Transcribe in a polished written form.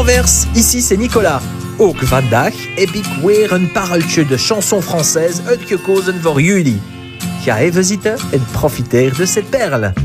Anvers, ici c'est Nicolas. Ook vandaag heb ik weer een pareltje de chanson française uitgekozen voor jullie. Ga even zitten en profiteer de cette perle.